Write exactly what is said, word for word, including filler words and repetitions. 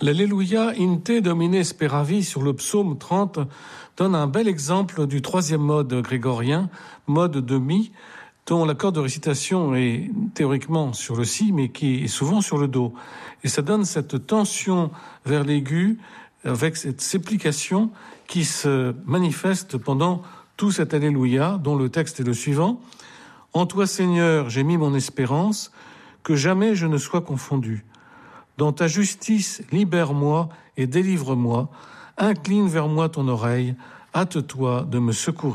L'Alléluia in te domine speravi sur le psaume trente donne un bel exemple du troisième mode grégorien, mode de mi, dont l'accord de récitation est théoriquement sur le si, mais qui est souvent sur le do. Et ça donne cette tension vers l'aigu, avec cette supplication qui se manifeste pendant tout cet Alléluia, dont le texte est le suivant. « En toi, Seigneur, j'ai mis mon espérance, que jamais je ne sois confondu. Dans ta justice, libère-moi et délivre-moi. Incline vers moi ton oreille, hâte-toi de me secourir. »